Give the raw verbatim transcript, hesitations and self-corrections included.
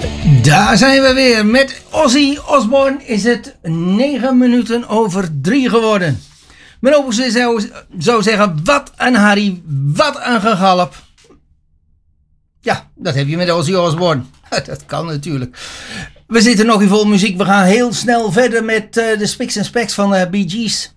Daar zijn we weer. Met Ozzy Osbourne is het negen minuten over drie geworden. Mijn opa zou, zou zeggen, wat een Harry, wat een gegalp. Ja, dat heb je met Ozzy Osbourne. Dat kan natuurlijk. We zitten nog in vol muziek. We gaan heel snel verder met uh, de Spiks en Specks van de uh, Bee Gees.